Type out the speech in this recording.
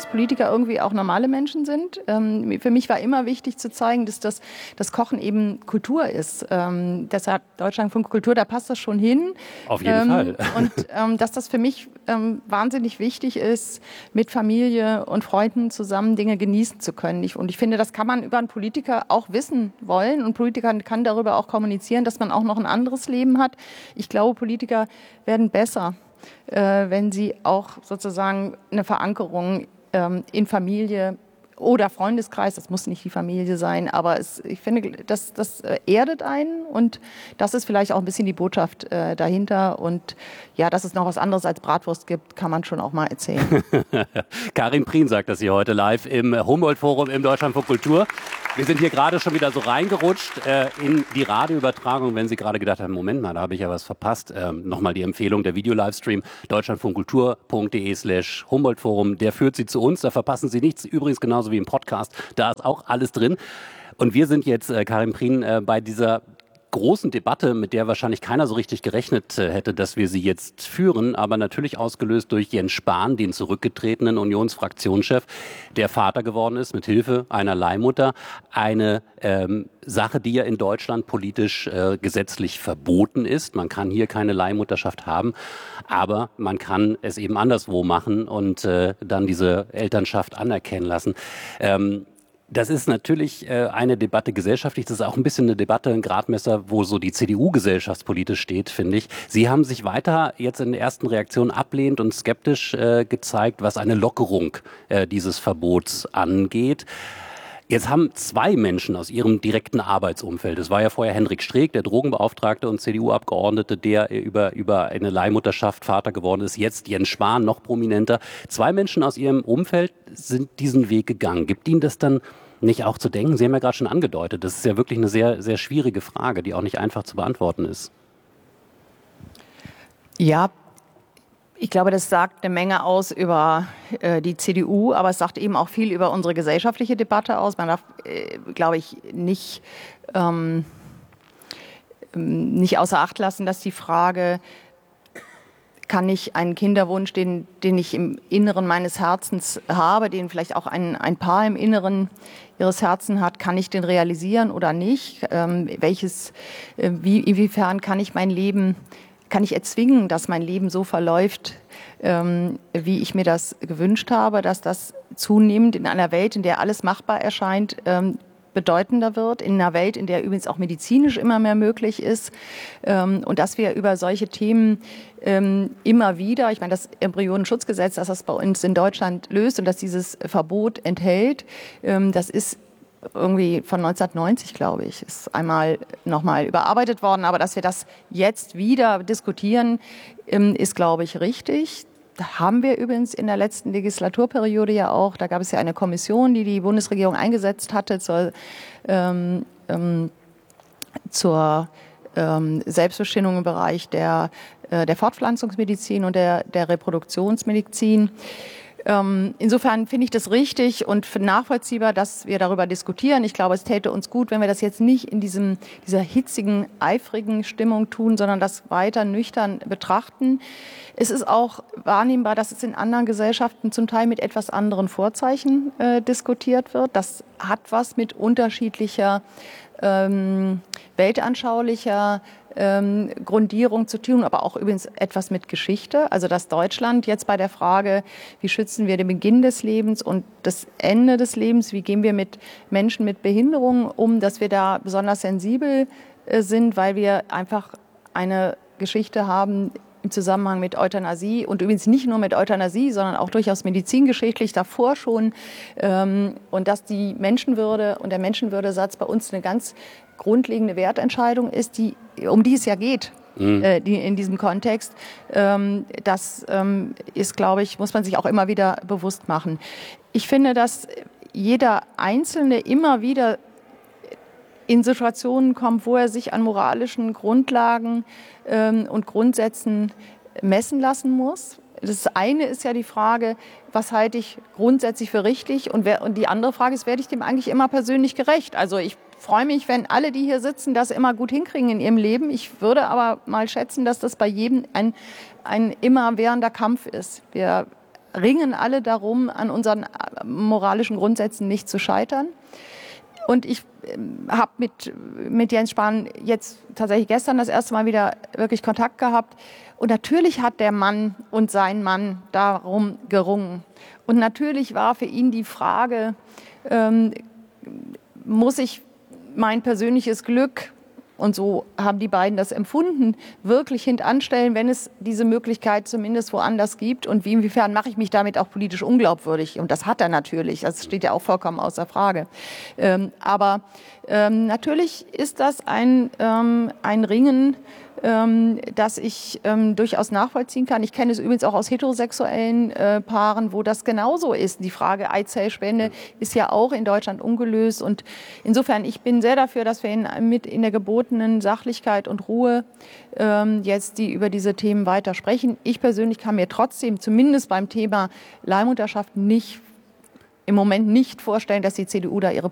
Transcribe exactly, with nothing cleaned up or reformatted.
Politiker irgendwie auch normale Menschen sind. Ähm, für mich war immer wichtig zu zeigen, dass das, das Kochen eben Kultur ist. Ähm, deshalb Deutschlandfunk Kultur, da passt das schon hin. Auf jeden ähm, Fall. Und ähm, dass das für mich ähm, wahnsinnig wichtig ist, mit Familie und Freunden zusammen Dinge genießen zu können. Ich, und ich finde, das kann man über einen Politiker auch wissen wollen. Und Politiker kann darüber auch kommunizieren, dass man auch noch ein anderes Leben hat. Ich glaube, Politiker werden besser, äh, wenn sie auch sozusagen eine Verankerung ähm, in Familie oder Freundeskreis, das muss nicht die Familie sein, aber es, ich finde, das, das erdet einen und das ist vielleicht auch ein bisschen die Botschaft äh, dahinter. Und ja, dass es noch was anderes als Bratwurst gibt, kann man schon auch mal erzählen. Karin Prien sagt das hier heute live im Humboldt-Forum im Deutschlandfunk Kultur. Wir sind hier gerade schon wieder so reingerutscht äh, in die Radioübertragung, wenn Sie gerade gedacht haben, Moment mal, da habe ich ja was verpasst. Ähm, Nochmal die Empfehlung, der Video-Livestream deutschlandfunkkultur.de slash Humboldt-Forum, der führt Sie zu uns, da verpassen Sie nichts, übrigens genauso wie im Podcast, da ist auch alles drin. Und wir sind jetzt, äh, Karin Prien, äh, bei dieser großen Debatte, mit der wahrscheinlich keiner so richtig gerechnet äh, hätte, dass wir sie jetzt führen, aber natürlich ausgelöst durch Jens Spahn, den zurückgetretenen Unionsfraktionschef, der Vater geworden ist mit Hilfe einer Leihmutter. Eine ähm, Sache, die ja in Deutschland politisch äh, gesetzlich verboten ist. Man kann hier keine Leihmutterschaft haben, aber man kann es eben anderswo machen und äh, dann diese Elternschaft anerkennen lassen. Ähm, Das ist natürlich äh, eine Debatte gesellschaftlich, das ist auch ein bisschen eine Debatte, ein Gradmesser, wo so die C D U gesellschaftspolitisch steht, finde ich. Sie haben sich weiter jetzt in der ersten Reaktion ablehnend und skeptisch äh, gezeigt, was eine Lockerung äh, dieses Verbots angeht. Jetzt haben zwei Menschen aus ihrem direkten Arbeitsumfeld, es war ja vorher Hendrik Streeck, der Drogenbeauftragte und C D U-Abgeordnete, der über, über eine Leihmutterschaft Vater geworden ist, jetzt Jens Spahn, noch prominenter. Zwei Menschen aus ihrem Umfeld sind diesen Weg gegangen. Gibt Ihnen das dann nicht auch zu denken? Sie haben ja gerade schon angedeutet, das ist ja wirklich eine sehr, sehr schwierige Frage, die auch nicht einfach zu beantworten ist. Ja, ich glaube, das sagt eine Menge aus über äh, die C D U, aber es sagt eben auch viel über unsere gesellschaftliche Debatte aus. Man darf, äh, glaube ich, nicht, ähm, nicht außer Acht lassen, dass die Frage, kann ich einen Kinderwunsch, den, den ich im Inneren meines Herzens habe, den vielleicht auch ein, ein Paar im Inneren ihres Herzens hat, kann ich den realisieren oder nicht? Ähm, welches, äh, wie, inwiefern kann ich mein Leben Kann ich erzwingen, dass mein Leben so verläuft, ähm, wie ich mir das gewünscht habe, dass das zunehmend in einer Welt, in der alles machbar erscheint, ähm, bedeutender wird, in einer Welt, in der übrigens auch medizinisch immer mehr möglich ist, ähm, und dass wir über solche Themen ähm, immer wieder, ich meine, das Embryonenschutzgesetz, das das bei uns in Deutschland löst und das dieses Verbot enthält, ähm, das ist irgendwie von neunzehnhundertneunzig, glaube ich, ist einmal nochmal überarbeitet worden. Aber dass wir das jetzt wieder diskutieren, ist, glaube ich, richtig. Da haben wir übrigens in der letzten Legislaturperiode ja auch, da gab es ja eine Kommission, die die Bundesregierung eingesetzt hatte zur, ähm, ähm, zur ähm, Selbstbestimmung im Bereich der, äh, der Fortpflanzungsmedizin und der, der Reproduktionsmedizin. Insofern finde ich das richtig und nachvollziehbar, dass wir darüber diskutieren. Ich glaube, es täte uns gut, wenn wir das jetzt nicht in diesem, dieser hitzigen, eifrigen Stimmung tun, sondern das weiter nüchtern betrachten. Es ist auch wahrnehmbar, dass es in anderen Gesellschaften zum Teil mit etwas anderen Vorzeichen äh, diskutiert wird. Das hat was mit unterschiedlicher ähm, weltanschaulicher Ähm, Grundierung zu tun, aber auch übrigens etwas mit Geschichte. Also dass Deutschland jetzt bei der Frage, wie schützen wir den Beginn des Lebens und das Ende des Lebens, wie gehen wir mit Menschen mit Behinderungen um, dass wir da besonders sensibel äh, sind, weil wir einfach eine Geschichte haben im Zusammenhang mit Euthanasie und übrigens nicht nur mit Euthanasie, sondern auch durchaus medizingeschichtlich davor schon. Ähm, und dass die Menschenwürde und der Menschenwürdesatz bei uns eine ganz grundlegende Wertentscheidung ist, die, um die es ja geht, mhm. äh, die in diesem Kontext. Ähm, das ähm, ist, glaube ich, muss man sich auch immer wieder bewusst machen. Ich finde, dass jeder Einzelne immer wieder in Situationen kommt, wo er sich an moralischen Grundlagen ähm, und Grundsätzen messen lassen muss. Das eine ist ja die Frage, was halte ich grundsätzlich für richtig? Und, wer, und die andere Frage ist, werde ich dem eigentlich immer persönlich gerecht? Also ich freue mich, wenn alle, die hier sitzen, das immer gut hinkriegen in ihrem Leben. Ich würde aber mal schätzen, dass das bei jedem ein, ein immerwährender Kampf ist. Wir ringen alle darum, an unseren moralischen Grundsätzen nicht zu scheitern. Und ich habe mit, mit Jens Spahn jetzt tatsächlich gestern das erste Mal wieder wirklich Kontakt gehabt. Und natürlich hat der Mann und sein Mann darum gerungen. Und natürlich war für ihn die Frage, ähm, muss ich mein persönliches Glück, und so haben die beiden das empfunden, wirklich hintanstellen, wenn es diese Möglichkeit zumindest woanders gibt? Und wie, inwiefern mache ich mich damit auch politisch unglaubwürdig? Und das hat er natürlich, das steht ja auch vollkommen außer Frage. Ähm, aber ähm, natürlich ist das ein, ähm, ein Ringen, ähm, das ich ähm, durchaus nachvollziehen kann. Ich kenne es übrigens auch aus heterosexuellen äh, Paaren, wo das genauso ist. Die Frage Eizellspende ist ja auch in Deutschland ungelöst. Und insofern, ich bin sehr dafür, dass wir in, mit in der gebotenen Sachlichkeit und Ruhe ähm, jetzt die über diese Themen weiter sprechen. Ich persönlich kann mir trotzdem zumindest beim Thema Leihmutterschaft nicht im Moment nicht vorstellen, dass die C D U da ihre